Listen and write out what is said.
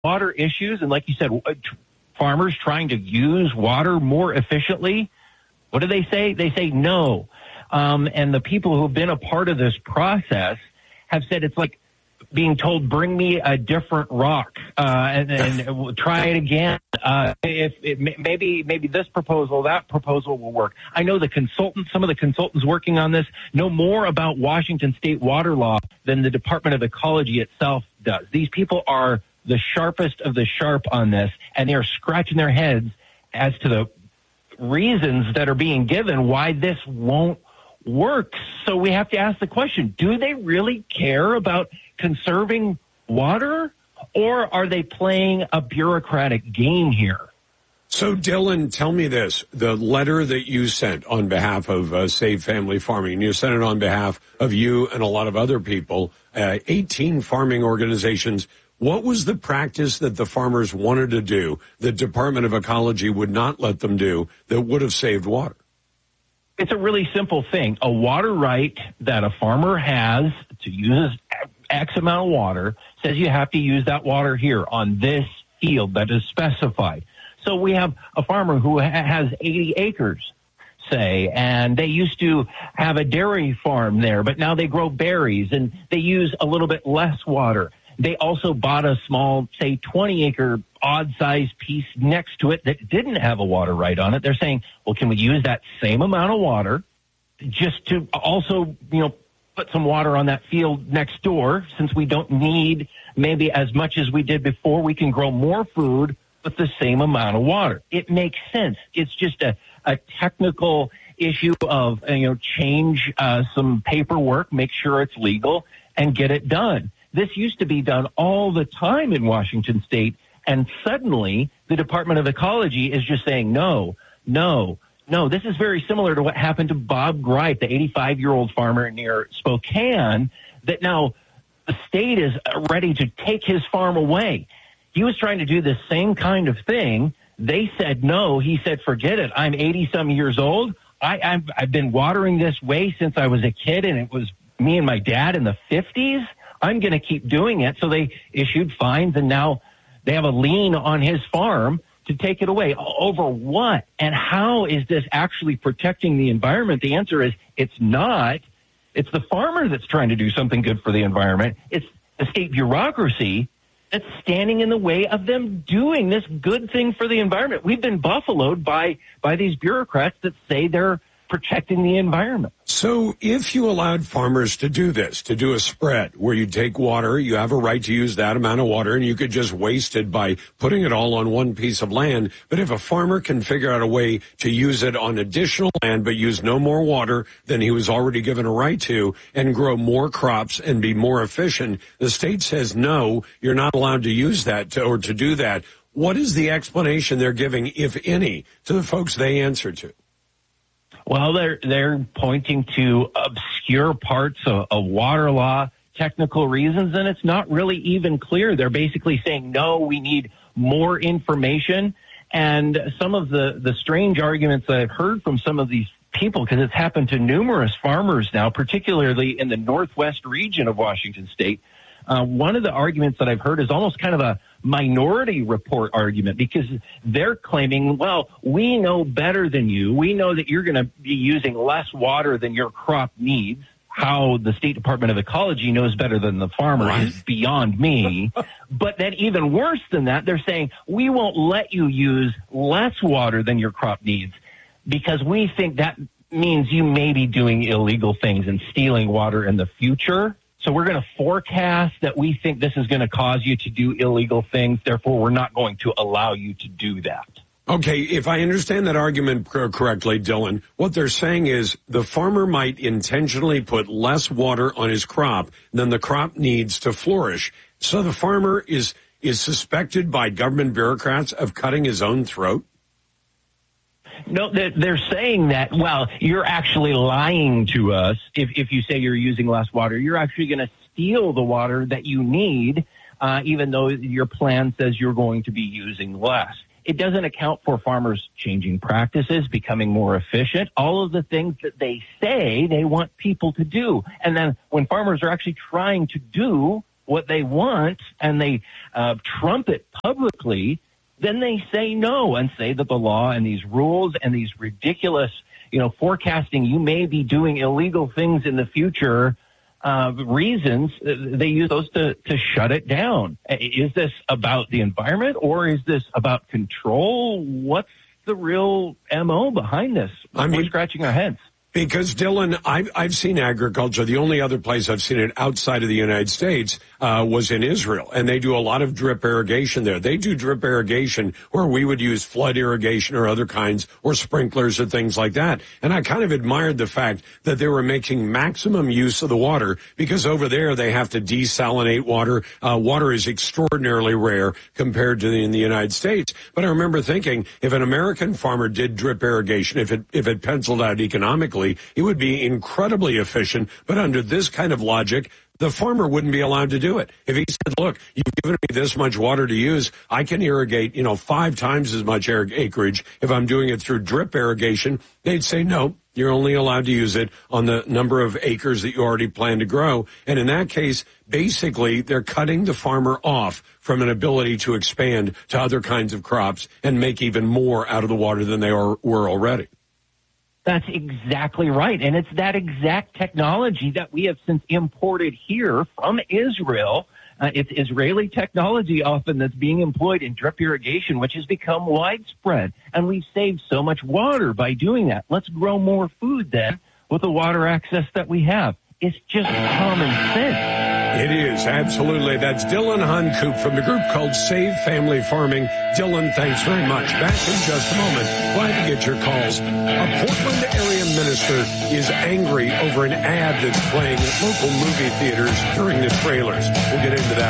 water issues, and like you said, farmers trying to use water more efficiently, what do they say? They say no. And the people who have been a part of this process have said it's like being told, bring me a different rock and try it again. Maybe this proposal, that proposal will work. I know some of the consultants working on this know more about Washington state water law than the Department of Ecology itself does. These people are the sharpest of the sharp on this, and they're scratching their heads as to the reasons that are being given why this won't work. So we have to ask the question, do they really care about conserving water, or are they playing a bureaucratic game here? So, Dylan, tell me this. The letter that you sent on behalf of Save Family Farming, you sent it on behalf of you and a lot of other people, 18 farming organizations. What was the practice that the farmers wanted to do, the Department of Ecology would not let them do, that would have saved water? It's a really simple thing. A water right that a farmer has to use X amount of water says you have to use that water here on this field that is specified. So we have a farmer who has 80 acres, say, and they used to have a dairy farm there, but now they grow berries and they use a little bit less water. They also bought a small, say, 20-acre odd-sized piece next to it that didn't have a water right on it. They're saying, well, can we use that same amount of water just to also, put some water on that field next door, since we don't need maybe as much as we did before? We can grow more food with the same amount of water. It makes sense. It's just a technical issue of, change some paperwork, make sure it's legal, and get it done. This used to be done all the time in Washington state, and suddenly the Department of Ecology is just saying, no. This is very similar to what happened to Bob Gripe, the 85-year-old farmer near Spokane, that now the state is ready to take his farm away. He was trying to do the same kind of thing. They said no. He said, forget it. I'm 80-some years old. I've been watering this way since I was a kid, and it was me and my dad in the 50s. I'm going to keep doing it. So they issued fines, and now they have a lien on his farm to take it away. Over what? And how is this actually protecting the environment? The answer is it's not. It's the farmer that's trying to do something good for the environment. It's the state bureaucracy that's standing in the way of them doing this good thing for the environment. We've been buffaloed by these bureaucrats that say they're protecting the environment. So if you allowed farmers to do this, to do a spread where you take water, you have a right to use that amount of water, and you could just waste it by putting it all on one piece of land. But if a farmer can figure out a way to use it on additional land but use no more water than he was already given a right to, and grow more crops and be more efficient, the state says, no, you're not allowed to use that or to do that. What is the explanation they're giving, if any, to the folks they answer to? Well, they're pointing to obscure parts of water law, technical reasons, and it's not really even clear. They're basically saying, no, we need more information. And some of the strange arguments that I've heard from some of these people, because it's happened to numerous farmers now, particularly in the northwest region of Washington state, one of the arguments that I've heard is almost kind of a minority report argument, because they're claiming, well, we know better than you. We know that you're going to be using less water than your crop needs. How the State Department of Ecology knows better than the farmer is beyond me. But then even worse than that, they're saying, we won't let you use less water than your crop needs, because we think that means you may be doing illegal things and stealing water in the future. So we're going to forecast that we think this is going to cause you to do illegal things. Therefore, we're not going to allow you to do that. Okay, if I understand that argument correctly, Dylan, what they're saying is the farmer might intentionally put less water on his crop than the crop needs to flourish. So the farmer is suspected by government bureaucrats of cutting his own throat? No, they're saying that, well, you're actually lying to us if you say you're using less water. You're actually going to steal the water that you need, even though your plan says you're going to be using less. It doesn't account for farmers changing practices, becoming more efficient, all of the things that they say they want people to do. And then when farmers are actually trying to do what they want and they trump it publicly, then they say no and say that the law and these rules and these ridiculous, forecasting you may be doing illegal things in the future reasons, they use those to shut it down. Is this about the environment or is this about control? What's the real MO behind this? We're scratching our heads. Because, Dylan, I've seen agriculture. The only other place I've seen it outside of the United States was in Israel, and they do a lot of drip irrigation there. They do drip irrigation where we would use flood irrigation or other kinds, or sprinklers or things like that. And I kind of admired the fact that they were making maximum use of the water, because over there they have to desalinate water. Water is extraordinarily rare compared to in the United States. But I remember thinking, if an American farmer did drip irrigation, if it penciled out economically, it would be incredibly efficient. But under this kind of logic, the farmer wouldn't be allowed to do it. If he said, look, you've given me this much water to use, I can irrigate, 5 times as much acreage if I'm doing it through drip irrigation, they'd say, no, you're only allowed to use it on the number of acres that you already plan to grow. And in that case, basically, they're cutting the farmer off from an ability to expand to other kinds of crops and make even more out of the water than they were already. That's exactly right. And it's that exact technology that we have since imported here from Israel. It's Israeli technology often that's being employed in drip irrigation, which has become widespread. And we've saved so much water by doing that. Let's grow more food then with the water access that we have. It's just common sense. It is, absolutely. That's Dylan Honcoop from the group called Save Family Farming. Dylan, thanks very much. Back in just a moment. Glad to get your calls. A Portland area minister is angry over an ad that's playing at local movie theaters during the trailers. We'll get into that.